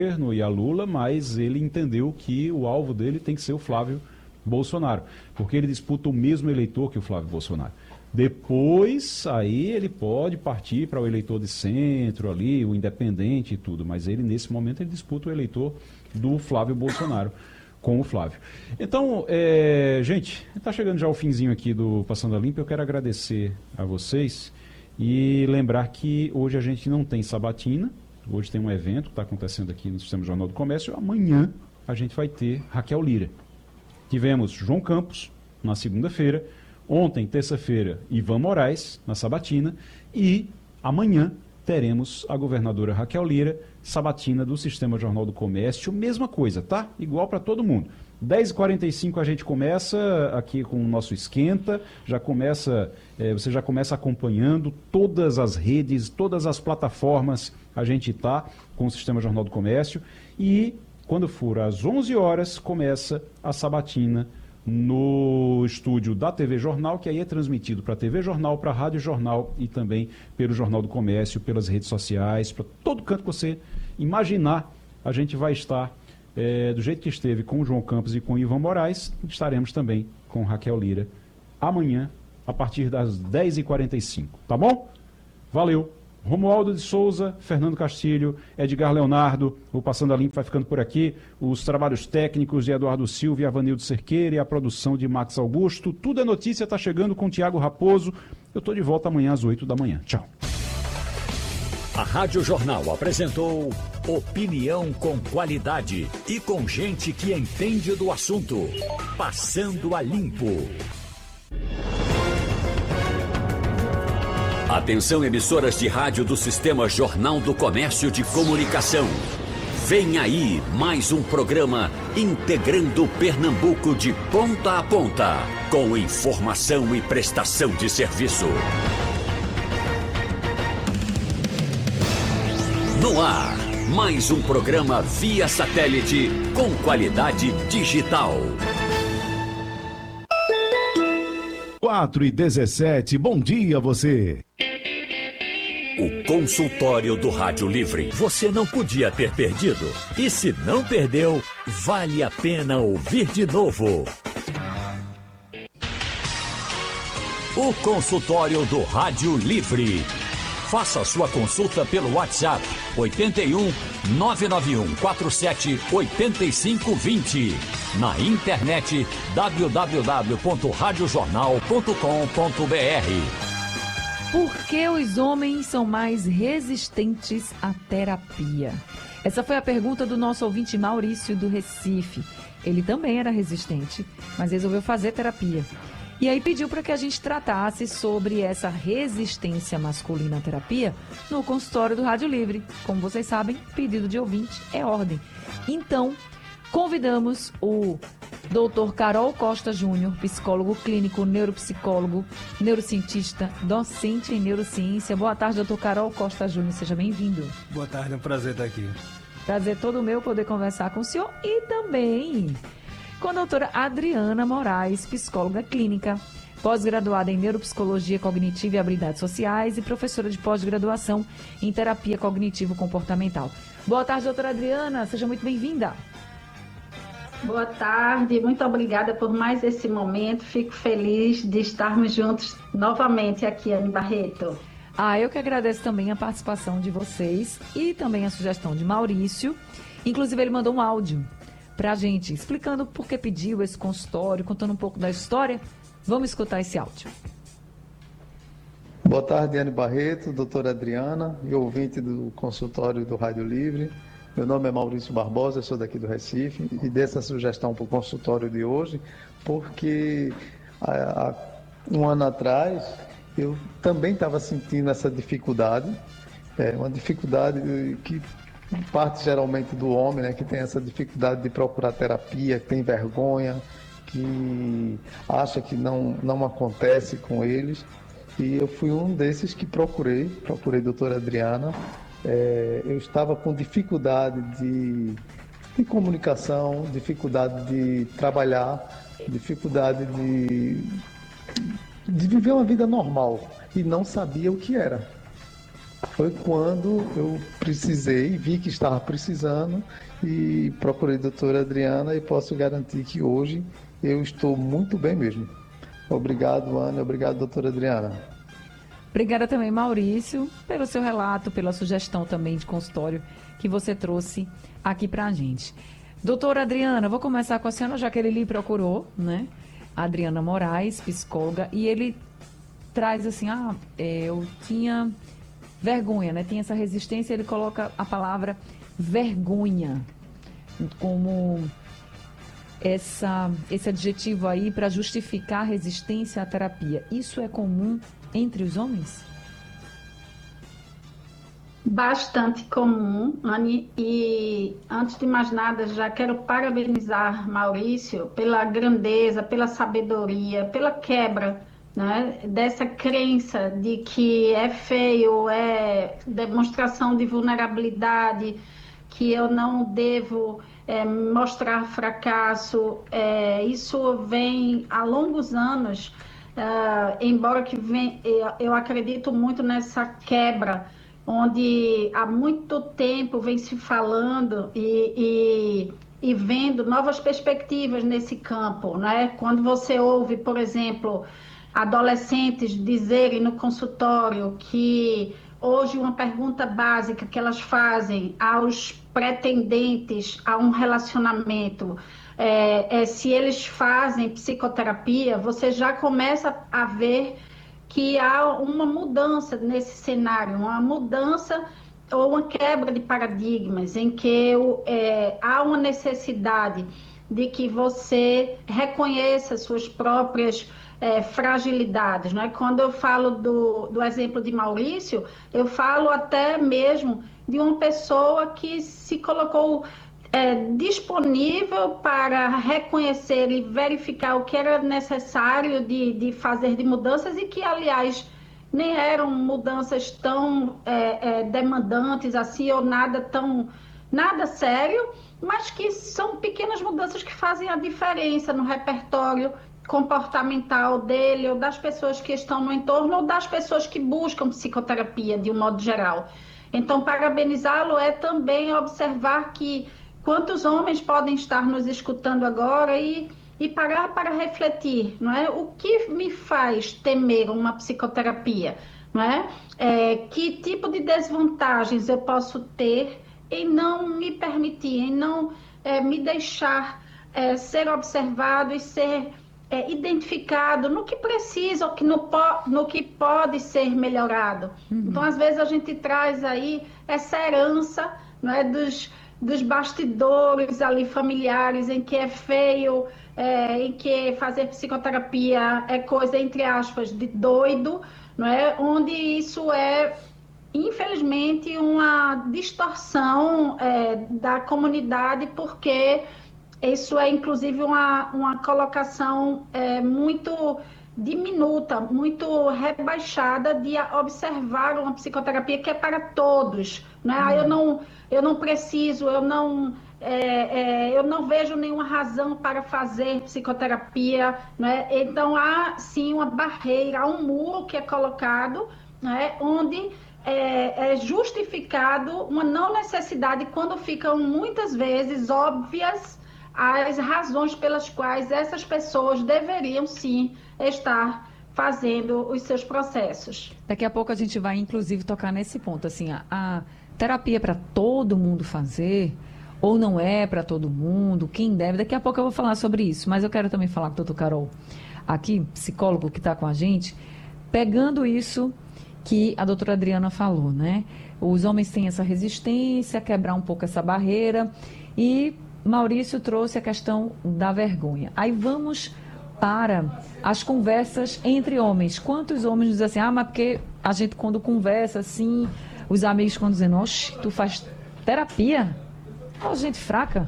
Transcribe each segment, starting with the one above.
governo e a Lula, mas ele entendeu que o alvo dele tem que ser o Flávio Bolsonaro, porque ele disputa o mesmo eleitor que o Flávio Bolsonaro. Depois, aí ele pode partir para o eleitor de centro ali, o independente e tudo, mas ele, nesse momento, ele disputa o eleitor do Flávio Bolsonaro com o Flávio. Então, gente, está chegando já o finzinho aqui do Passando a Limpo. Eu quero agradecer a vocês e lembrar que hoje a gente não tem sabatina. Hoje tem um evento que está acontecendo aqui no Sistema Jornal do Comércio. Amanhã a gente vai ter Raquel Lira. Tivemos João Campos na segunda-feira. Ontem, terça-feira, Ivan Moraes na sabatina. E amanhã teremos a governadora Raquel Lira, sabatina do Sistema Jornal do Comércio. Mesma coisa, tá? Igual para todo mundo. 10h45 a gente começa aqui com o nosso esquenta, você já começa acompanhando todas as redes, todas as plataformas, a gente está com o Sistema Jornal do Comércio, e quando for às 11 horas começa a sabatina no estúdio da TV Jornal, que aí é transmitido para a TV Jornal, para a Rádio Jornal e também pelo Jornal do Comércio, pelas redes sociais, para todo canto que você imaginar, a gente vai estar do jeito que esteve com o João Campos e com o Ivan Moraes, estaremos também com Raquel Lira amanhã, a partir das 10h45, tá bom? Valeu! Romualdo de Souza, Fernando Castilho, Edgar Leonardo, o Passando a Limpo vai ficando por aqui, os trabalhos técnicos de Eduardo Silva e Avanildo Cerqueira e a produção de Max Augusto, tudo é notícia, tá chegando com Tiago Raposo, eu estou de volta amanhã às 8 da manhã, tchau. A Rádio Jornal apresentou opinião com qualidade e com gente que entende do assunto. Passando a Limpo. Atenção, emissoras de rádio do Sistema Jornal do Comércio de Comunicação. Vem aí mais um programa integrando Pernambuco de ponta a ponta, com informação e prestação de serviço. No ar, mais um programa via satélite com qualidade digital. 4h17, bom dia a você. O consultório do Rádio Livre. Você não podia ter perdido. E se não perdeu, vale a pena ouvir de novo. O consultório do Rádio Livre. Faça sua consulta pelo WhatsApp 81 991 47 8520. Na internet www.radiojornal.com.br. Por que os homens são mais resistentes à terapia? Essa foi a pergunta do nosso ouvinte Maurício do Recife. Ele também era resistente, mas resolveu fazer terapia. E aí pediu para que a gente tratasse sobre essa resistência masculina à terapia no consultório do Rádio Livre. Como vocês sabem, pedido de ouvinte é ordem. Então, convidamos o Dr. Carol Costa Júnior, psicólogo clínico, neuropsicólogo, neurocientista, docente em neurociência. Boa tarde, Dr. Carol Costa Júnior, seja bem-vindo. Boa tarde, é um prazer estar aqui. Prazer todo meu poder conversar com o senhor e também com a doutora Adriana Moraes, psicóloga clínica, pós-graduada em neuropsicologia cognitiva e habilidades sociais e professora de pós-graduação em terapia cognitivo-comportamental. Boa tarde, doutora Adriana, seja muito bem-vinda. Boa tarde, muito obrigada por mais esse momento. Fico feliz de estarmos juntos novamente aqui, Anne Barreto. Eu que agradeço também a participação de vocês e também a sugestão de Maurício. Inclusive, ele mandou um áudio pra gente, explicando por que pediu esse consultório, contando um pouco da história. Vamos escutar esse áudio. Boa tarde, Anne Barreto, doutora Adriana e ouvinte do consultório do Rádio Livre. Meu nome é Maurício Barbosa, sou daqui do Recife e dessa sugestão para o consultório de hoje, porque há um ano atrás eu também estava sentindo essa dificuldade, uma dificuldade que parte geralmente do homem, né, que tem essa dificuldade de procurar terapia, que tem vergonha, que acha que não acontece com eles. E eu fui um desses que procurei a doutora Adriana. Eu estava com dificuldade de comunicação, dificuldade de trabalhar, dificuldade de viver uma vida normal e não sabia o que era. foi quando eu precisei, vi que estava precisando e procurei a doutora Adriana e posso garantir que hoje eu estou muito bem mesmo. Obrigado, Ana. Obrigado, doutora Adriana. Obrigada também, Maurício, pelo seu relato, pela sugestão também de consultório que você trouxe aqui para a gente. Doutora Adriana, vou começar com a senhora, já que ele lhe procurou, né? Adriana Moraes, psicóloga, e ele traz assim, eu tinha vergonha, né? Tinha essa resistência, ele coloca a palavra vergonha como esse adjetivo aí para justificar a resistência à terapia. Isso é comum entre os homens? Bastante comum, Anne, e antes de mais nada já quero parabenizar Maurício pela grandeza, pela sabedoria, pela quebra, né, dessa crença de que é feio, é demonstração de vulnerabilidade, que eu não devo mostrar fracasso. Isso vem há longos anos, embora que eu acredito muito nessa quebra, onde há muito tempo vem se falando e vendo novas perspectivas nesse campo, né? Quando você ouve, por exemplo, adolescentes dizerem no consultório que hoje uma pergunta básica que elas fazem aos pretendentes a um relacionamento se eles fazem psicoterapia, você já começa a ver que há uma mudança nesse cenário, uma mudança ou uma quebra de paradigmas, em que há uma necessidade de que você reconheça suas próprias fragilidades. Né? Quando eu falo do exemplo de Maurício, eu falo até mesmo de uma pessoa que se colocou disponível para reconhecer e verificar o que era necessário de fazer de mudanças e que, aliás, nem eram mudanças tão demandantes assim ou nada sério, mas que são pequenas mudanças que fazem a diferença no repertório comportamental dele ou das pessoas que estão no entorno ou das pessoas que buscam psicoterapia de um modo geral. Então, parabenizá-lo é também observar que quantos homens podem estar nos escutando agora e parar para refletir, não é? O que me faz temer uma psicoterapia, não é? Que tipo de desvantagens eu posso ter em não me permitir, em não me deixar ser observado e ser identificado no que precisa ou no que pode ser melhorado. Uhum. Então, às vezes, a gente traz aí essa herança, não é, dos bastidores ali familiares, em que é feio, em que fazer psicoterapia é coisa, entre aspas, de doido, não é? Onde isso é, infelizmente, uma distorção da comunidade, porque isso é, inclusive, uma colocação muito diminuta, muito rebaixada de observar uma psicoterapia que é para todos, né? Eu não preciso, eu não vejo nenhuma razão para fazer psicoterapia, né? Então há sim uma barreira, há um muro que é colocado, né? Onde é justificado uma não necessidade quando ficam muitas vezes óbvias as razões pelas quais essas pessoas deveriam sim estar fazendo os seus processos. Daqui a pouco a gente vai, inclusive, tocar nesse ponto. Assim, a terapia é para todo mundo fazer ou não é para todo mundo? Quem deve? Daqui a pouco eu vou falar sobre isso, mas eu quero também falar com o doutor Carol, aqui, psicólogo que está com a gente, pegando isso que a doutora Adriana falou, né? Os homens têm essa resistência, quebrar um pouco essa barreira e Maurício trouxe a questão da vergonha. Aí vamos para as conversas entre homens. Quantos homens dizem assim, mas porque a gente quando conversa assim, os amigos ficam dizendo, oxe, tu faz terapia? Ó, gente fraca.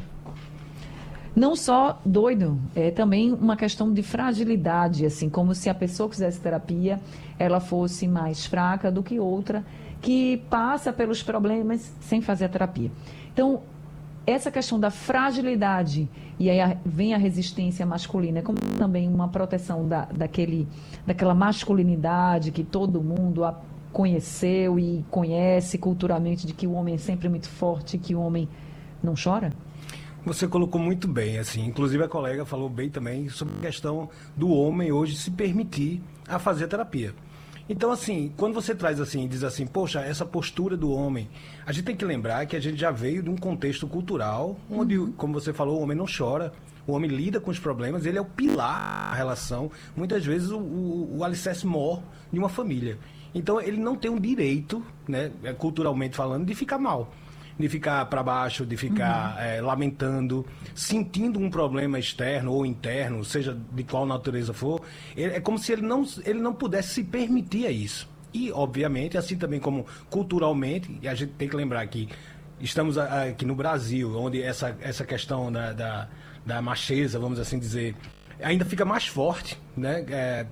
Não só doido, é também uma questão de fragilidade, assim, como se a pessoa que fizesse terapia, ela fosse mais fraca do que outra que passa pelos problemas sem fazer a terapia. Então, essa questão da fragilidade, e aí vem a resistência masculina, como também uma proteção daquela masculinidade que todo mundo conheceu e conhece culturalmente de que o homem é sempre muito forte, que o homem não chora? Você colocou muito bem, assim, inclusive a colega falou bem também sobre a questão do homem hoje se permitir a fazer terapia. Então, assim, quando você traz assim, diz assim, poxa, essa postura do homem, a gente tem que lembrar que a gente já veio de um contexto cultural onde, como você falou, o homem não chora, o homem lida com os problemas, ele é o pilar da relação, muitas vezes o alicerce mor de uma família. Então, ele não tem um direito, né, culturalmente falando, de ficar mal, de ficar para baixo, de ficar lamentando, sentindo um problema externo ou interno, seja de qual natureza for. É como se ele não pudesse se permitir a isso. E, obviamente, assim também como culturalmente, e a gente tem que lembrar que estamos aqui no Brasil, onde essa questão da macheza, vamos assim dizer, ainda fica mais forte, né?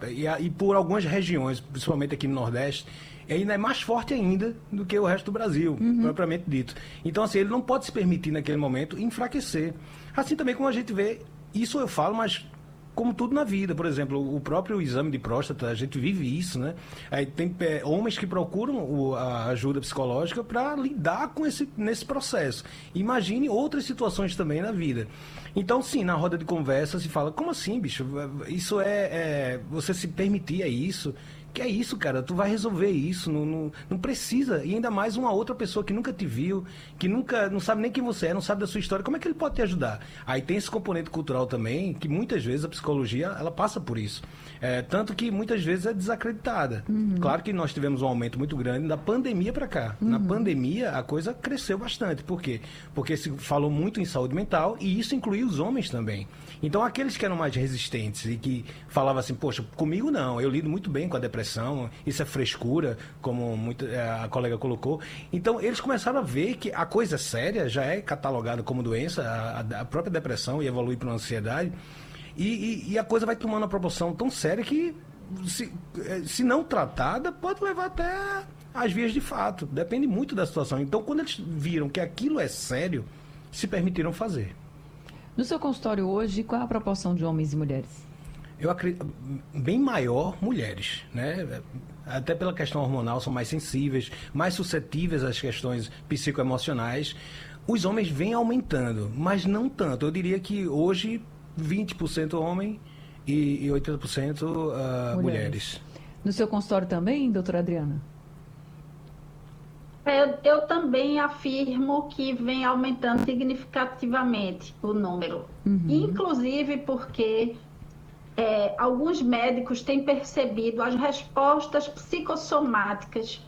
E por algumas regiões, principalmente aqui no Nordeste, ainda é mais forte ainda do que o resto do Brasil, propriamente dito. Então, assim, ele não pode se permitir naquele momento enfraquecer. Assim também como a gente vê, isso eu falo, mas como tudo na vida, por exemplo, o próprio exame de próstata, a gente vive isso, né? Aí tem homens que procuram a ajuda psicológica para lidar com nesse processo. Imagine outras situações também na vida. Então, sim, na roda de conversa se fala, como assim, bicho? Isso você se permitir isso? Que é isso, cara, tu vai resolver isso, não precisa, e ainda mais uma outra pessoa que nunca te viu, que não sabe nem quem você é, não sabe da sua história, como é que ele pode te ajudar? Aí tem esse componente cultural também, que muitas vezes a psicologia, ela passa por isso, tanto que muitas vezes é desacreditada. Claro que nós tivemos um aumento muito grande da pandemia para cá. Na pandemia a coisa cresceu bastante, por quê? Porque se falou muito em saúde mental, e isso incluía os homens também. Então aqueles que eram mais resistentes e que falavam assim, poxa, comigo não, eu lido muito bem com a depressão, isso é frescura, como a colega colocou. Então eles começaram a ver que a coisa séria já é catalogada como doença, a própria depressão, e evolui para uma ansiedade, e a coisa vai tomando uma proporção tão séria que, se não tratada, pode levar até às vias de fato, depende muito da situação. Então quando eles viram que aquilo é sério, se permitiram fazer. No seu consultório hoje, qual é a proporção de homens e mulheres? Eu acredito, bem maior mulheres, né? Até pela questão hormonal, são mais sensíveis, mais suscetíveis às questões psicoemocionais. Os homens vêm aumentando, mas não tanto. Eu diria que hoje 20% homem e 80% mulheres. No seu consultório também, doutora Adriana? Eu também afirmo que vem aumentando significativamente o número. Inclusive porque alguns médicos têm percebido as respostas psicossomáticas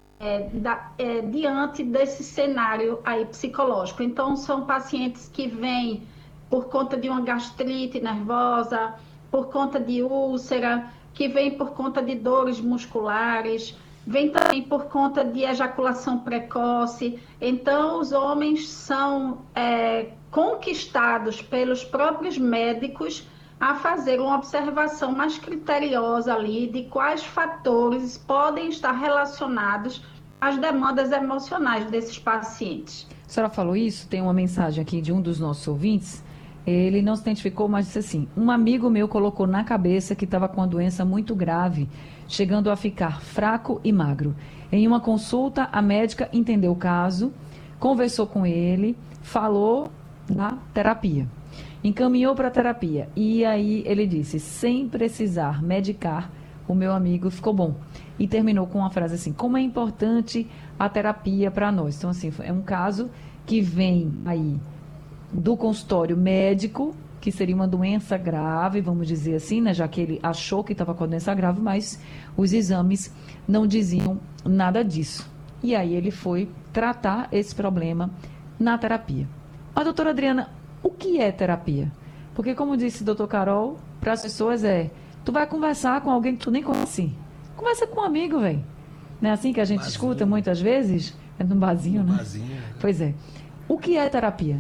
diante desse cenário aí psicológico. Então, são pacientes que vêm por conta de uma gastrite nervosa, por conta de úlcera, que vêm por conta de dores musculares, vem também por conta de ejaculação precoce. Então, os homens são conquistados pelos próprios médicos a fazer uma observação mais criteriosa ali de quais fatores podem estar relacionados às demandas emocionais desses pacientes. A senhora falou isso, tem uma mensagem aqui de um dos nossos ouvintes. Ele não se identificou, mas disse assim: um amigo meu colocou na cabeça que estava com uma doença muito grave, chegando a ficar fraco e magro. Em uma consulta, a médica entendeu o caso, conversou com ele, falou na terapia, encaminhou para a terapia. E aí ele disse, sem precisar medicar, o meu amigo ficou bom. E terminou com uma frase assim: como é importante a terapia para nós. Então, assim, é um caso que vem aí do consultório médico, que seria uma doença grave, vamos dizer assim, né? Já que ele achou que estava com a doença grave, mas os exames não diziam nada disso. E aí ele foi tratar esse problema na terapia. Mas, doutora Adriana, o que é terapia? Porque, como disse o doutor Carol, para as pessoas tu vai conversar com alguém que tu nem conhece. Conversa com um amigo, velho. Não é assim que a gente escuta muitas vezes? É num barzinho, né? Pois é. O que é terapia?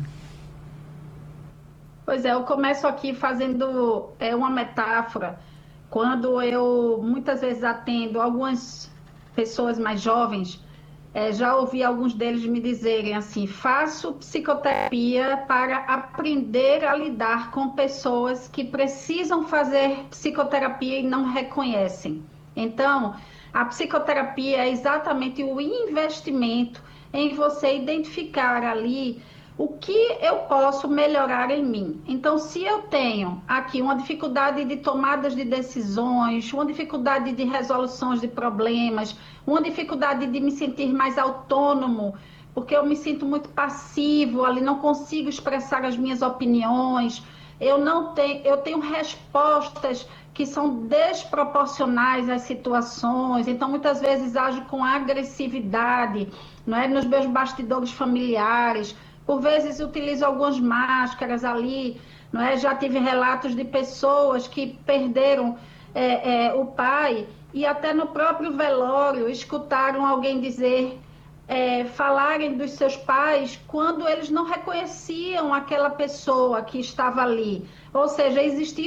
Pois é, eu começo aqui fazendo uma metáfora. Quando eu muitas vezes atendo algumas pessoas mais jovens, já ouvi alguns deles me dizerem assim: faço psicoterapia para aprender a lidar com pessoas que precisam fazer psicoterapia e não reconhecem. Então, A psicoterapia é exatamente o investimento em você identificar ali o que eu posso melhorar em mim. Então, se eu tenho aqui uma dificuldade de tomadas de decisões, uma dificuldade de resoluções de problemas, uma dificuldade de me sentir mais autônomo, porque eu me sinto muito passivo, ali não consigo expressar as minhas opiniões, eu tenho respostas que são desproporcionais às situações, então muitas vezes ajo com agressividade, não é? Nos meus bastidores familiares, por vezes utilizo algumas máscaras ali, não é? Já tive relatos de pessoas que perderam o pai e até no próprio velório escutaram alguém dizer, falarem dos seus pais quando eles não reconheciam aquela pessoa que estava ali. Ou seja, existia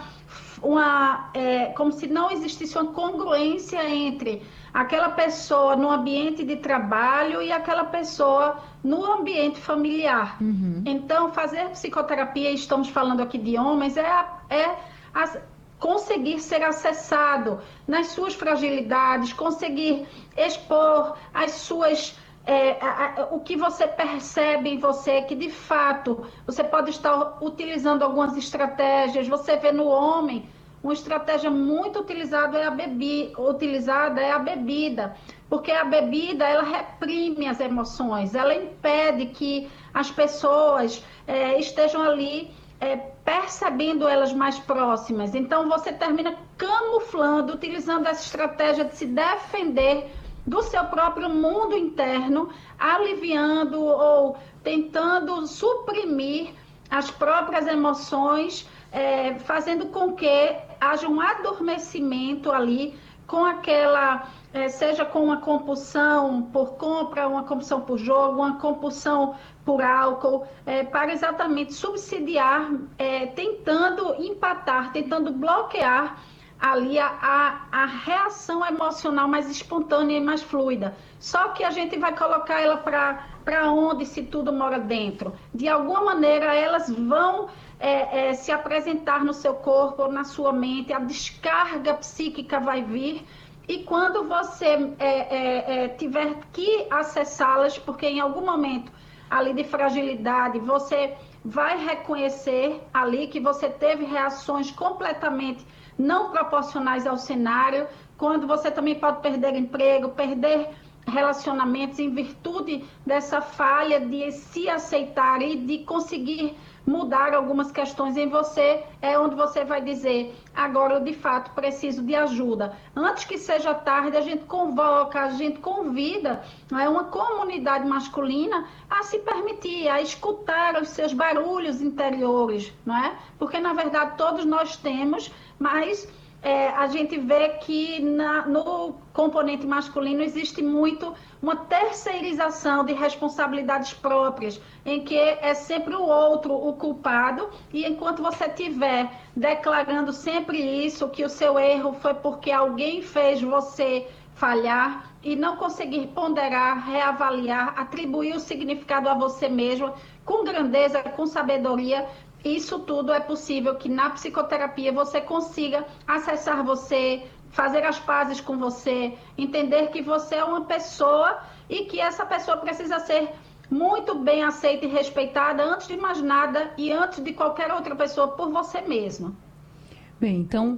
como se não existisse uma congruência entre aquela pessoa no ambiente de trabalho e aquela pessoa no ambiente familiar. Então, fazer psicoterapia, estamos falando aqui de homens, conseguir ser acessado nas suas fragilidades, conseguir expor as suas... o que você percebe em você, que de fato você pode estar utilizando algumas estratégias. Você vê no homem, uma estratégia muito utilizada é a bebida, porque a bebida ela reprime as emoções, ela impede que as pessoas estejam ali percebendo elas mais próximas. Então você termina camuflando, utilizando essa estratégia de se defender do seu próprio mundo interno, aliviando ou tentando suprimir as próprias emoções, fazendo com que haja um adormecimento ali com aquela, seja com uma compulsão por compra, uma compulsão por jogo, uma compulsão por álcool, para exatamente subsidiar, tentando empatar, tentando bloquear ali a reação emocional mais espontânea e mais fluida. Só que a gente vai colocar ela para onde se tudo mora dentro. De alguma maneira elas vão se apresentar no seu corpo, na sua mente, a descarga psíquica vai vir, e quando você tiver que acessá-las, porque em algum momento ali de fragilidade, você vai reconhecer ali que você teve reações completamente não proporcionais ao cenário, quando você também pode perder emprego, perder relacionamentos em virtude dessa falha de se aceitar e de conseguir mudar algumas questões em você, é onde você vai dizer, agora eu de fato preciso de ajuda. Antes que seja tarde, a gente convoca, a gente convida uma comunidade masculina a se permitir, a escutar os seus barulhos interiores, não é? Porque na verdade todos nós temos, mas a gente vê que no componente masculino existe muito uma terceirização de responsabilidades próprias, em que é sempre o outro o culpado, e enquanto você estiver declarando sempre isso, que o seu erro foi porque alguém fez você falhar, e não conseguir ponderar, reavaliar, atribuir o significado a você mesmo, com grandeza, com sabedoria, isso tudo é possível que na psicoterapia você consiga acessar você, fazer as pazes com você, entender que você é uma pessoa e que essa pessoa precisa ser muito bem aceita e respeitada antes de mais nada e antes de qualquer outra pessoa, por você mesmo. Bem, então,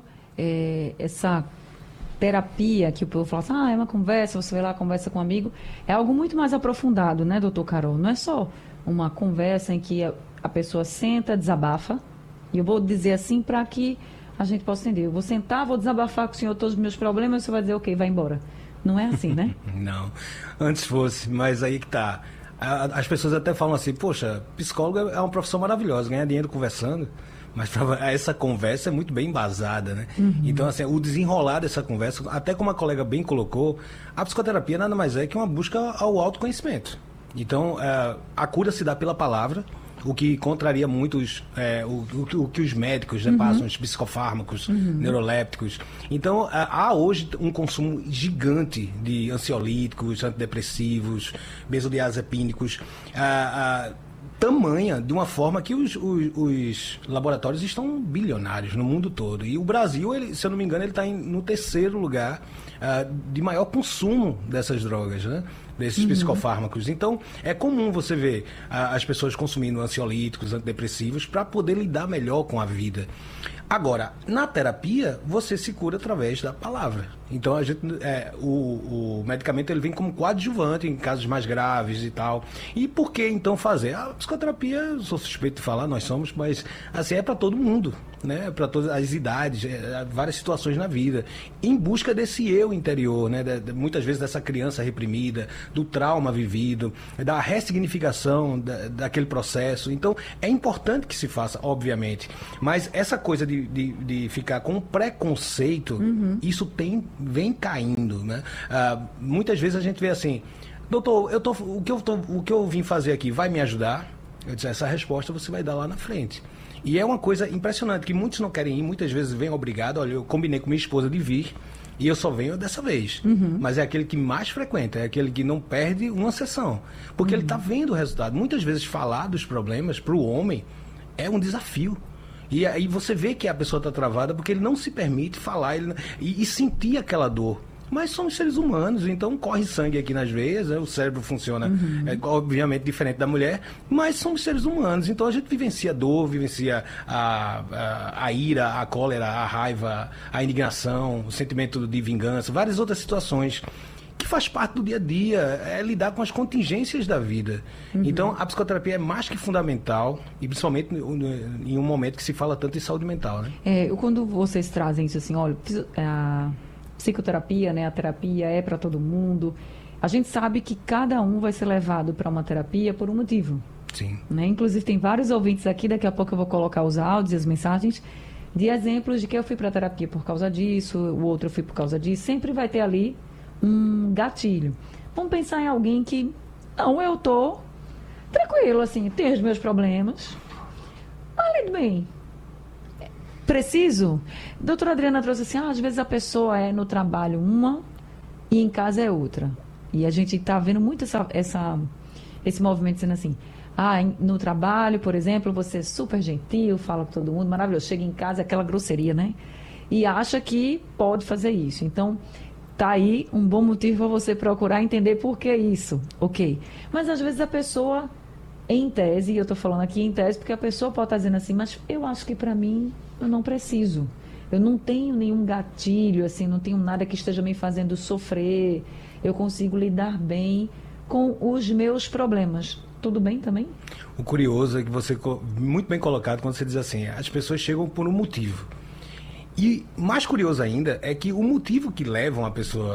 essa terapia que o povo fala assim, é uma conversa, você vai lá, conversa com um amigo, é algo muito mais aprofundado, né, doutor Carol? Não é só uma conversa em que a pessoa senta, desabafa, e eu vou dizer assim para que a gente possa entender. Eu vou sentar, vou desabafar com o senhor todos os meus problemas, você vai dizer, ok, vai embora. Não é assim, né? Não, antes fosse, mas aí que tá. As pessoas até falam assim, poxa, psicólogo é uma profissão maravilhosa, ganhar dinheiro conversando, mas essa conversa é muito bem embasada, né? Então, assim, o desenrolar dessa conversa, até como a colega bem colocou, a psicoterapia nada mais é que uma busca ao autoconhecimento. Então, a cura se dá pela palavra, o que contraria muito o que os médicos passam, os psicofármacos, neurolépticos. Então, há hoje um consumo gigante de ansiolíticos, antidepressivos, benzodiazepínicos, tamanha, de uma forma que os laboratórios estão bilionários no mundo todo. E o Brasil, se eu não me engano, ele está no terceiro lugar de maior consumo dessas drogas, né? Desses psicofármacos. Então, é comum você ver as pessoas consumindo ansiolíticos, antidepressivos, para poder lidar melhor com a vida. Agora, na terapia, você se cura através da palavra. Então, o medicamento ele vem como coadjuvante em casos mais graves e tal. E por que, então, fazer? A psicoterapia, eu sou suspeito de falar, nós somos, mas assim, é para todo mundo, né? Para todas as idades, várias situações na vida. Em busca desse eu interior, né? Muitas vezes dessa criança reprimida, do trauma vivido, da ressignificação daquele processo. Então, é importante que se faça, obviamente. Mas essa coisa de ficar com preconceito, isso vem caindo, né? Muitas vezes a gente vê assim, doutor, o que eu vim fazer aqui vai me ajudar? Eu disse, essa resposta você vai dar lá na frente. E é uma coisa impressionante, que muitos não querem ir, muitas vezes vêm obrigado. Olha, eu combinei com minha esposa de vir, e eu só venho dessa vez. Mas é aquele que mais frequenta, é aquele que não perde uma sessão. Porque ele está vendo o resultado. Muitas vezes falar dos problemas para o homem é um desafio. E aí você vê que a pessoa está travada porque ele não se permite falar e sentir aquela dor. Mas somos seres humanos, então corre sangue aqui nas veias, né? O cérebro funciona, obviamente, diferente da mulher, mas somos seres humanos, então a gente vivencia a dor, vivencia a ira, a cólera, a raiva, a indignação, o sentimento de vingança, várias outras situações que faz parte do dia a dia, é lidar com as contingências da vida. Então, a psicoterapia é mais que fundamental, e principalmente em um momento que se fala tanto em saúde mental, né? Quando vocês trazem isso assim, olha, a psicoterapia, né, a terapia é para todo mundo, a gente sabe que cada um vai ser levado para uma terapia por um motivo. Sim. Né? Inclusive, tem vários ouvintes aqui, daqui a pouco eu vou colocar os áudios e as mensagens de exemplos de que eu fui para terapia por causa disso, o outro eu fui por causa disso, sempre vai ter ali um gatilho. Vamos pensar em alguém que, não, eu tô tranquilo, assim, tenho os meus problemas, mas lido bem. Preciso? Doutora Adriana trouxe assim, às vezes a pessoa é no trabalho uma e em casa é outra. E a gente está vendo muito esse movimento sendo assim, no trabalho, por exemplo, você é super gentil, fala com todo mundo, maravilhoso, chega em casa, aquela grosseria, né? E acha que pode fazer isso. Então, tá aí um bom motivo para você procurar entender por que isso, ok? Mas às vezes a pessoa, em tese, e eu estou falando aqui em tese, porque a pessoa pode estar dizendo assim, mas eu acho que para mim eu não preciso. Eu não tenho nenhum gatilho, assim, não tenho nada que esteja me fazendo sofrer. Eu consigo lidar bem com os meus problemas. Tudo bem também? O curioso é que você, muito bem colocado, quando você diz assim, as pessoas chegam por um motivo. E mais curioso ainda é que o motivo que leva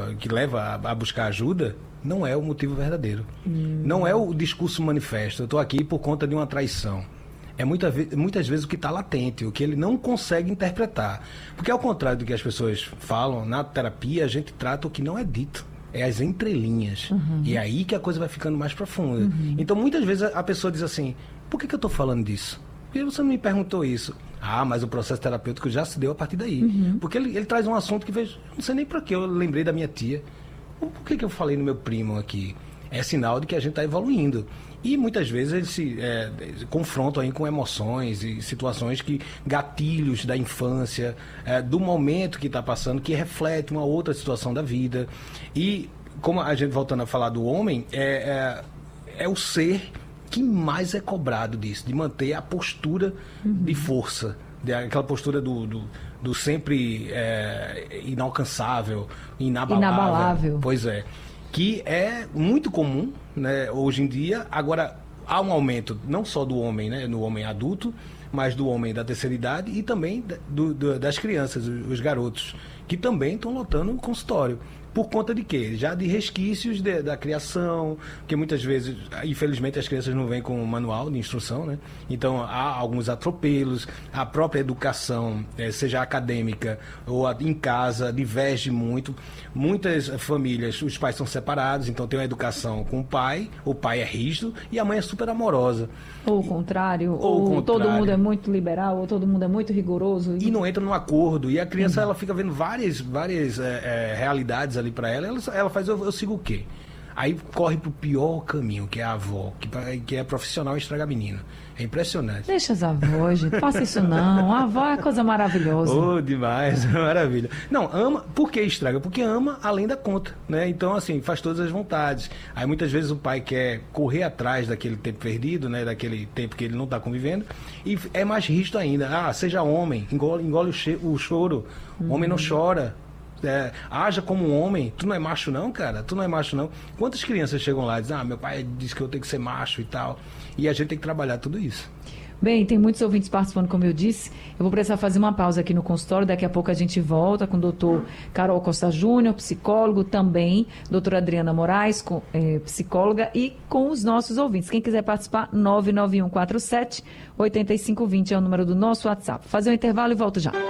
a buscar ajuda não é o motivo verdadeiro. Não é o discurso manifesto. Eu estou aqui por conta de uma traição. É muitas vezes o que está latente, o que ele não consegue interpretar. Porque ao contrário do que as pessoas falam, na terapia a gente trata o que não é dito. É as entrelinhas. E é aí que a coisa vai ficando mais profunda. Então muitas vezes a pessoa diz assim, por que eu estou falando disso? Por que você não me perguntou isso? Mas o processo terapêutico já se deu a partir daí. Porque ele traz um assunto que vejo, não sei nem para que eu lembrei da minha tia. Por que eu falei no meu primo aqui? É sinal de que a gente está evoluindo. E muitas vezes eles se confrontam aí com emoções e situações gatilhos da infância, do momento que está passando, que reflete uma outra situação da vida. E, como a gente voltando a falar do homem, é o ser que mais é cobrado disso, de manter a postura de força, aquela postura do sempre inalcançável, inabalável. Pois é. Que é muito comum, né, hoje em dia. Agora, há um aumento não só do homem, né, no homem adulto, mas do homem da terceira idade e também das crianças, os garotos, que também estão lotando o consultório. Por conta de quê? Já de resquícios da criação, porque muitas vezes, infelizmente, as crianças não vêm com um manual de instrução, né? Então, há alguns atropelos, a própria educação, seja acadêmica ou em casa, diverge muito. Muitas famílias, os pais são separados, então tem uma educação com o pai é rígido e a mãe é super amorosa. Ou o contrário, ou todo mundo é muito liberal, ou todo mundo é muito rigoroso. E não entra num acordo, e a criança ela fica vendo várias realidades ali para ela faz, eu sigo o quê? Aí corre pro pior caminho, que é a avó, que é profissional em estragar menino. É impressionante. Deixa as avós, gente. Faça isso não. A avó é coisa maravilhosa. Oh, demais, maravilha. Não, ama, por que estraga? Porque ama além da conta, né? Então, assim, faz todas as vontades. Aí muitas vezes o pai quer correr atrás daquele tempo perdido, né? Daquele tempo que ele não está convivendo. E é mais rígido ainda. Ah, seja homem, engole o choro. O homem não chora. Haja como um homem. Tu não é macho não, cara? Tu não é macho não. Quantas crianças chegam lá e dizem, meu pai disse que eu tenho que ser macho e tal. E a gente tem que trabalhar tudo isso. Bem, tem muitos ouvintes participando, como eu disse. Eu vou precisar fazer uma pausa aqui no consultório. Daqui a pouco a gente volta com o doutor Carol Costa Júnior, psicólogo também, doutora Adriana Moraes, psicóloga, e com os nossos ouvintes. Quem quiser participar, 99147-8520 é o número do nosso WhatsApp. Fazer um intervalo e volto já.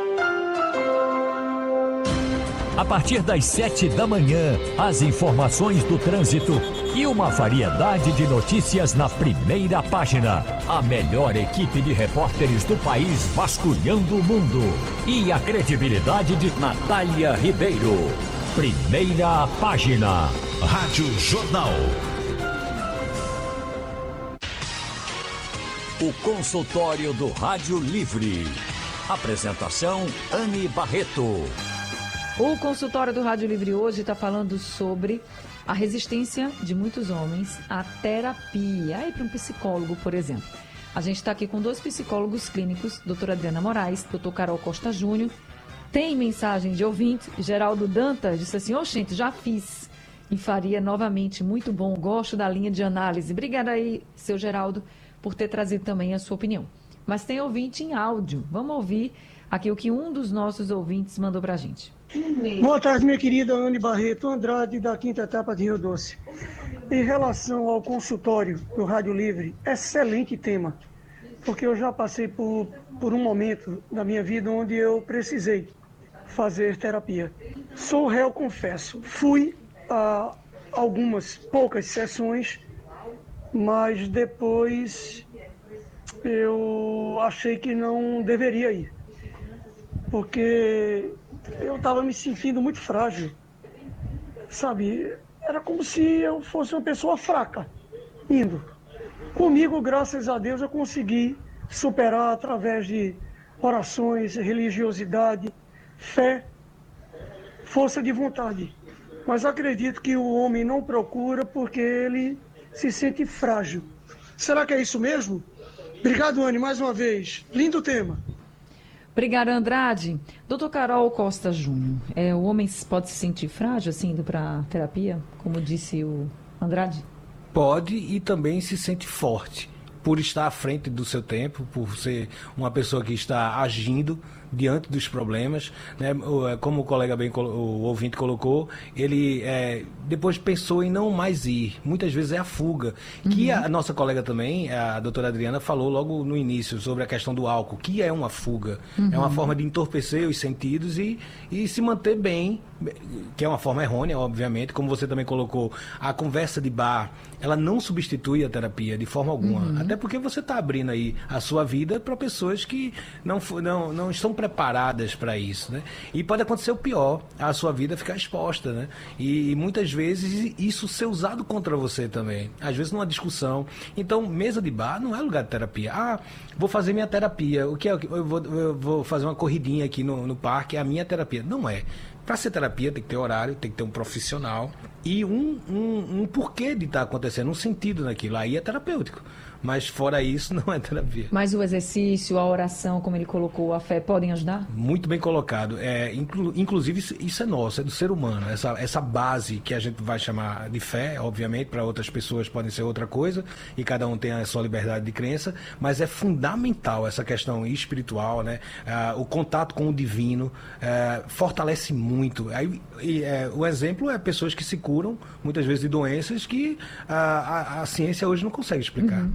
A partir das 7 da manhã, as informações do trânsito e uma variedade de notícias na primeira página. A melhor equipe de repórteres do país vasculhando o mundo. E a credibilidade de Natália Ribeiro. Primeira página. Rádio Jornal. O consultório do Rádio Livre. Apresentação Anne Barreto. O consultório do Rádio Livre hoje está falando sobre a resistência de muitos homens à terapia. Aí para um psicólogo, por exemplo. A gente está aqui com 2 psicólogos clínicos, doutora Adriana Moraes, doutor Carol Costa Júnior. Tem mensagem de ouvinte, Geraldo Dantas disse assim, gente, já fiz e faria novamente, muito bom, gosto da linha de análise. Obrigada aí, seu Geraldo, por ter trazido também a sua opinião. Mas tem ouvinte em áudio, vamos ouvir aqui o que um dos nossos ouvintes mandou para a gente. Boa tarde, minha querida Anne Barreto Andrade, da Quinta Etapa de Rio Doce. Em relação ao consultório do Rádio Livre, excelente tema, porque eu já passei por um momento da minha vida onde eu precisei fazer terapia. Sou réu, confesso. Fui a algumas poucas sessões, mas depois eu achei que não deveria ir, porque eu estava me sentindo muito frágil, sabe? Era como se eu fosse uma pessoa fraca, indo. Comigo, graças a Deus, eu consegui superar através de orações, religiosidade, fé, força de vontade. Mas acredito que o homem não procura porque ele se sente frágil. Será que é isso mesmo? Obrigado, Anne, mais uma vez. Lindo tema. Obrigada, Andrade. Doutor Carol Costa Júnior, o homem pode se sentir frágil, assim, indo para a terapia, como disse o Andrade? Pode e também se sente forte, por estar à frente do seu tempo, por ser uma pessoa que está agindo diante dos problemas, né? Como o colega bem, o ouvinte colocou, ele depois pensou em não mais ir. Muitas vezes é a fuga. Que a nossa colega também, a doutora Adriana, falou logo no início sobre a questão do álcool, que é uma fuga. É uma forma de entorpecer os sentidos e se manter bem, que é uma forma errônea, obviamente. Como você também colocou, a conversa de bar, ela não substitui a terapia de forma alguma. Até porque você está abrindo aí a sua vida para pessoas que não estão preparadas para isso, né? E pode acontecer o pior, a sua vida ficar exposta, né? E muitas vezes isso ser usado contra você também, às vezes numa discussão. Então, mesa de bar não é lugar de terapia. Vou fazer minha terapia, o que é? Eu vou fazer uma corridinha aqui no parque, é a minha terapia. Não é. Para ser terapia tem que ter horário, tem que ter um profissional e um porquê de estar acontecendo, um sentido naquilo. Aí é terapêutico. Mas fora isso, não é terapia. Mas o exercício, a oração, como ele colocou, a fé, podem ajudar? Muito bem colocado. Inclusive, isso é nosso, é do ser humano. Essa base que a gente vai chamar de fé, obviamente, para outras pessoas podem ser outra coisa, e cada um tem a sua liberdade de crença, mas é fundamental essa questão espiritual, né? O contato com o divino fortalece muito. O exemplo é pessoas que se curam, muitas vezes, de doenças que a ciência hoje não consegue explicar.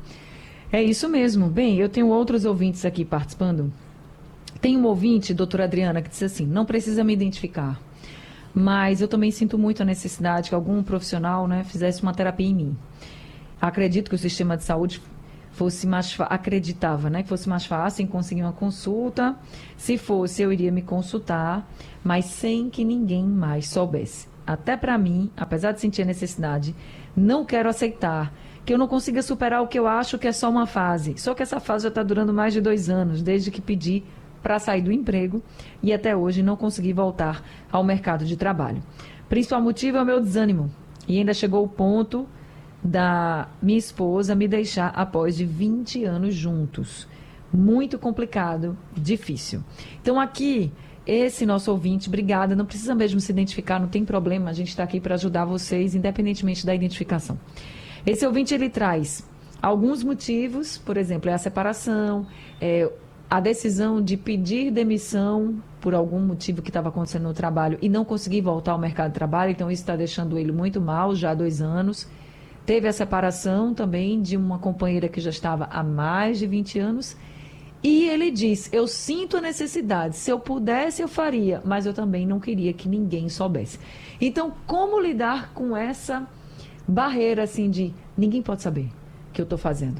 É isso mesmo. Bem, eu tenho outros ouvintes aqui participando. Tem um ouvinte, doutora Adriana, que disse assim, não precisa me identificar, mas eu também sinto muito a necessidade que algum profissional, né, fizesse uma terapia em mim. Acredito que o sistema de saúde fosse mais acreditava, né, que fosse mais fácil em conseguir uma consulta. Se fosse, eu iria me consultar, mas sem que ninguém mais soubesse. até para mim, apesar de sentir a necessidade, não quero aceitar que eu não consiga superar o que eu acho que é só uma fase. Só que essa fase já está durando mais de 2 anos, desde que pedi para sair do emprego e até hoje não consegui voltar ao mercado de trabalho. Principal motivo é o meu desânimo. E ainda chegou o ponto da minha esposa me deixar após de 20 anos juntos. Muito complicado, difícil. Então aqui, esse nosso ouvinte, obrigada, não precisa mesmo se identificar, não tem problema, a gente está aqui para ajudar vocês, independentemente da identificação. Esse ouvinte, ele traz alguns motivos, por exemplo, é a separação, a decisão de pedir demissão por algum motivo que estava acontecendo no trabalho e não conseguir voltar ao mercado de trabalho, então isso está deixando ele muito mal já há 2 anos. Teve a separação também de uma companheira que já estava há mais de 20 anos. E ele diz, eu sinto a necessidade, se eu pudesse eu faria, mas eu também não queria que ninguém soubesse. Então, como lidar com essa barreira assim de ninguém pode saber o que eu estou fazendo?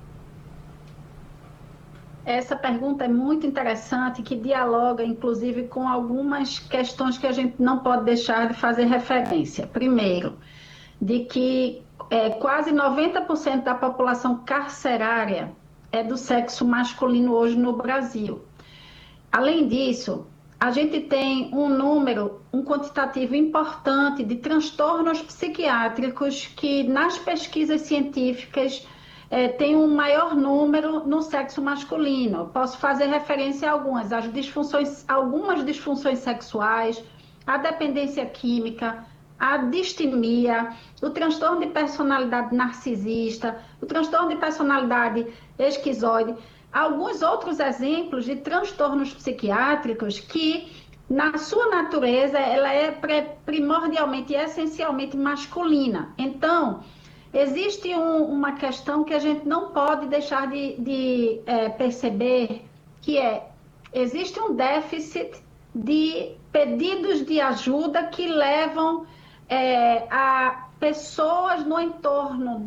Essa pergunta é muito interessante, que dialoga, inclusive, com algumas questões que a gente não pode deixar de fazer referência. Primeiro, de que quase 90% da população carcerária é do sexo masculino hoje no Brasil. Além disso, a gente tem um quantitativo importante de transtornos psiquiátricos que nas pesquisas científicas tem um maior número no sexo masculino. Posso fazer referência a algumas disfunções sexuais, a dependência química, a distimia, o transtorno de personalidade narcisista, o transtorno de personalidade esquizoide, alguns outros exemplos de transtornos psiquiátricos que, na sua natureza, ela é primordialmente e essencialmente masculina. Então, existe uma questão que a gente não pode deixar de perceber, que existe um déficit de pedidos de ajuda que levam a pessoas no entorno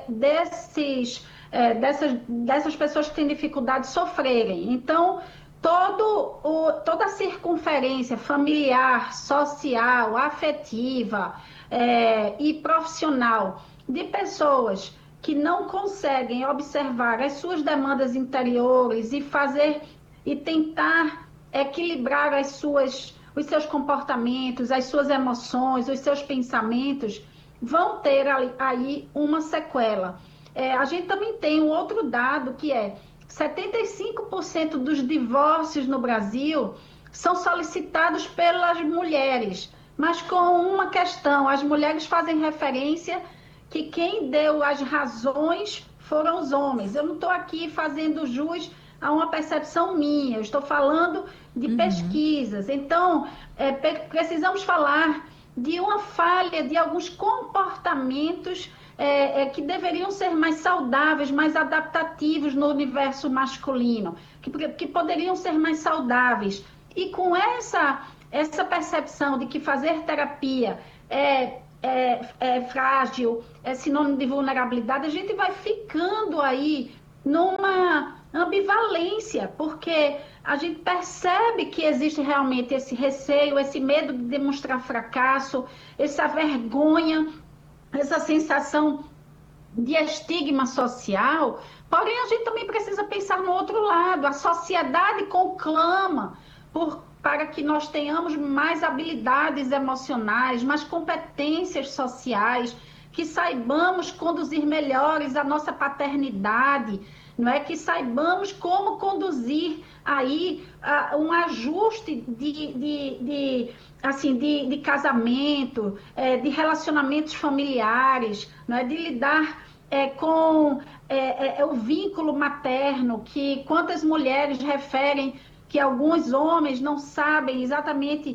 dessas pessoas que têm dificuldade sofrerem. Então, toda a circunferência familiar, social, afetiva e profissional de pessoas que não conseguem observar as suas demandas interiores e tentar equilibrar os seus comportamentos, as suas emoções, os seus pensamentos, vão ter aí uma sequela. A gente também tem um outro dado, que 75% dos divórcios no Brasil são solicitados pelas mulheres, mas com uma questão: as mulheres fazem referência que quem deu as razões foram os homens. Eu não estou aqui fazendo jus a uma percepção minha, eu estou falando de pesquisas. Então, precisamos falar de uma falha de alguns comportamentos que deveriam ser mais saudáveis, mais adaptativos no universo masculino, que poderiam ser mais saudáveis. E com essa percepção de que fazer terapia é frágil, é sinônimo de vulnerabilidade, a gente vai ficando aí numa ambivalência, porque a gente percebe que existe realmente esse receio, esse medo de demonstrar fracasso, essa vergonha, essa sensação de estigma social. Porém, a gente também precisa pensar no outro lado. A sociedade conclama para que nós tenhamos mais habilidades emocionais, mais competências sociais, que saibamos conduzir melhores a nossa paternidade, não é? Que saibamos como conduzir aí um ajuste de casamento, de relacionamentos familiares, não é? De lidar com o vínculo materno, que quantas mulheres referem que alguns homens não sabem exatamente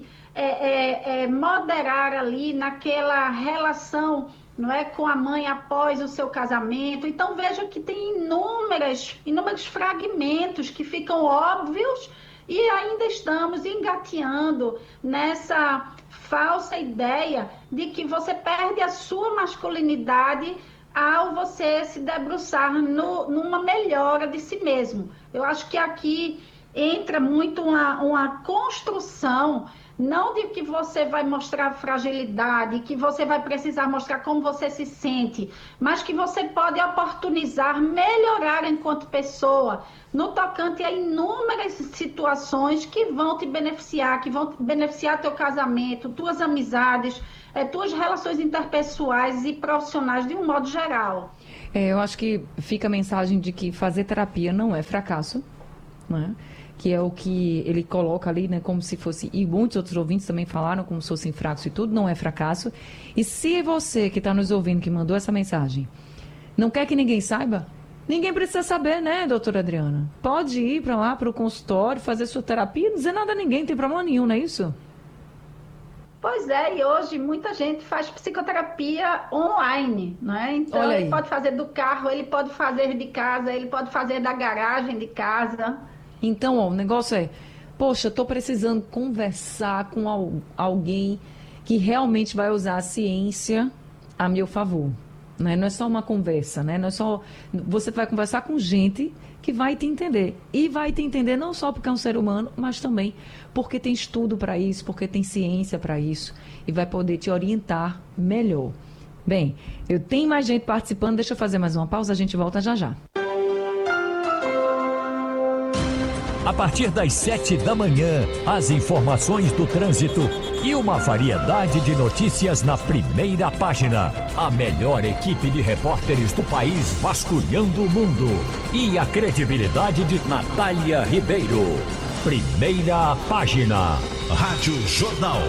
moderar ali naquela relação, não é, com a mãe após o seu casamento. Então veja que tem inúmeros fragmentos que ficam óbvios e ainda estamos engateando nessa falsa ideia de que você perde a sua masculinidade ao você se debruçar numa melhora de si mesmo. Eu acho que aqui entra muito uma construção Não de que você vai mostrar fragilidade, que você vai precisar mostrar como você se sente, mas que você pode oportunizar, melhorar enquanto pessoa, no tocante a inúmeras situações que vão te beneficiar, que vão beneficiar teu casamento, tuas amizades, tuas relações interpessoais e profissionais de um modo geral. Eu acho que fica a mensagem de que fazer terapia não é fracasso, né? Que é o que ele coloca ali, né, como se fosse, e muitos outros ouvintes também falaram como se fosse fracasso e tudo, não é fracasso. E se você que está nos ouvindo, que mandou essa mensagem, não quer que ninguém saiba, ninguém precisa saber, né, doutora Adriana? Pode ir para lá, para o consultório, fazer sua terapia, não dizer nada a ninguém, não tem problema nenhum, não é isso? Pois é, e hoje muita gente faz psicoterapia online, né? Então Olha ele aí. pode fazer do carro, ele pode fazer de casa, ele pode fazer da garagem de casa. Então, ó, o negócio é, poxa, estou precisando conversar com alguém que realmente vai usar a ciência a meu favor, né? Não é só uma conversa, né? Não é só... Você vai conversar com gente que vai te entender. E vai te entender não só porque é um ser humano, mas também porque tem estudo para isso, porque tem ciência para isso. E vai poder te orientar melhor. Bem, eu tenho mais gente participando, deixa eu fazer mais uma pausa, a gente volta já já. A partir das 7 da manhã, as informações do trânsito e uma variedade de notícias na primeira página. A melhor equipe de repórteres do país vasculhando o mundo. E a credibilidade de Natália Ribeiro. Primeira página. Rádio Jornal.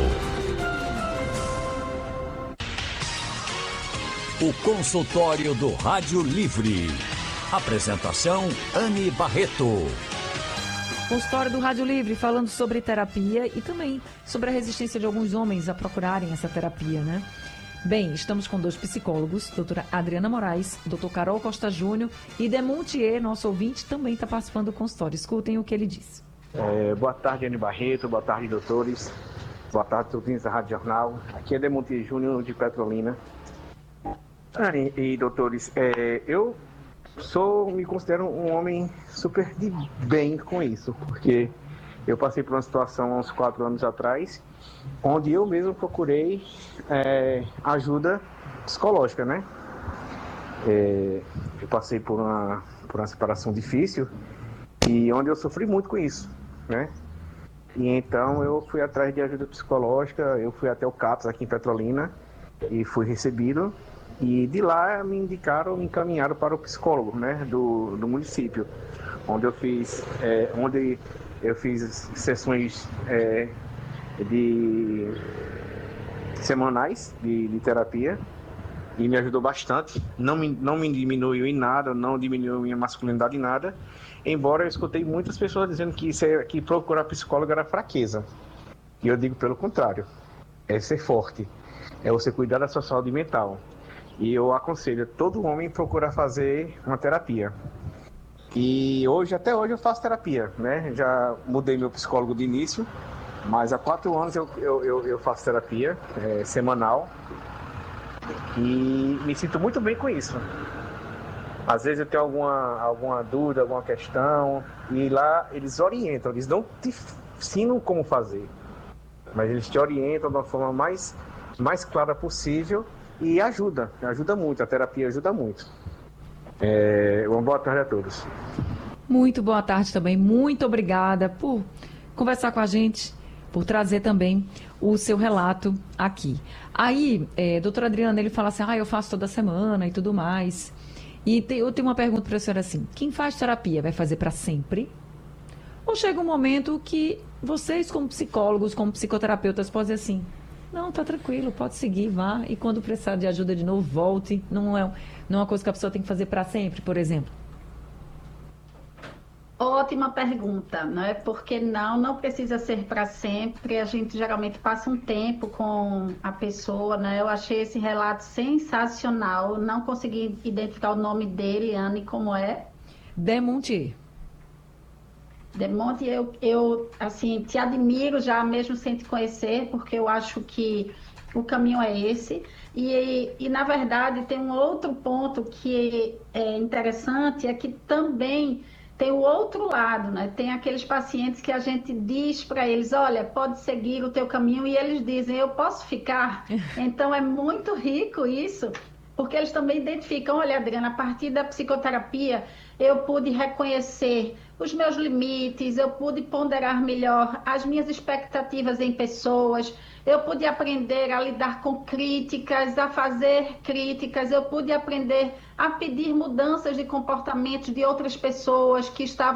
O consultório do Rádio Livre. Apresentação Anne Barreto. Consultório do Rádio Livre, falando sobre terapia e também sobre a resistência de alguns homens a procurarem essa terapia, né? Bem, estamos com dois psicólogos, doutora Adriana Moraes, doutor Carol Costa Júnior e Demontier, nosso ouvinte, também está participando do consultório. Escutem o que ele disse. Boa tarde, Anne Barreto, boa tarde, doutores. Boa tarde, ouvintes da Rádio Jornal. Aqui é Demontier Júnior, de Petrolina. Anne e doutores, eu me considero um homem super de bem com isso, porque eu passei por uma situação há uns 4 anos atrás, onde eu mesmo procurei ajuda psicológica, né? Eu passei por uma separação difícil e onde eu sofri muito com isso, né? E então eu fui atrás de ajuda psicológica, eu fui até o CAPS aqui em Petrolina e fui recebido. E de lá me encaminharam para o psicólogo, né, do município, onde eu fiz sessões de semanais de terapia e me ajudou bastante. Não me diminuiu em nada, não diminuiu minha masculinidade em nada, embora eu escutei muitas pessoas dizendo que procurar psicólogo era fraqueza. E eu digo pelo contrário, é ser forte, é você cuidar da sua saúde mental. E eu aconselho todo homem procurar fazer uma terapia. E até hoje eu faço terapia, né? Já mudei meu psicólogo de início, mas há 4 anos eu faço terapia semanal. E me sinto muito bem com isso. Às vezes eu tenho alguma dúvida, alguma questão, e lá eles orientam, eles não te ensinam como fazer, mas eles te orientam da forma mais clara possível. E ajuda muito, a terapia ajuda muito. Uma boa tarde a todos. Muito boa tarde também, muito obrigada por conversar com a gente, por trazer também o seu relato aqui. Aí, doutora Adriana, ele fala assim, eu faço toda semana e tudo mais. E eu tenho uma pergunta para a senhora assim, quem faz terapia vai fazer para sempre? Ou chega um momento que vocês, como psicólogos, como psicoterapeutas, podem dizer assim, não, tá tranquilo, pode seguir, vá. E quando precisar de ajuda de novo, volte. Não é uma coisa que a pessoa tem que fazer para sempre, por exemplo. Ótima pergunta, né? Porque não precisa ser para sempre. A gente geralmente passa um tempo com a pessoa, né? Eu achei esse relato sensacional. Não consegui identificar o nome dele, Anne, como é? Demontier. Demonte, eu assim, te admiro já mesmo sem te conhecer, porque eu acho que o caminho é esse. E na verdade, tem um outro ponto que é interessante, é que também tem o outro lado, né? Tem aqueles pacientes que a gente diz para eles, olha, pode seguir o teu caminho, e eles dizem, eu posso ficar? Então é muito rico isso, porque eles também identificam, olha, Adriana, a partir da psicoterapia eu pude reconhecer os meus limites, eu pude ponderar melhor as minhas expectativas em pessoas, eu pude aprender a lidar com críticas, a fazer críticas, eu pude aprender a pedir mudanças de comportamento de outras pessoas que estavam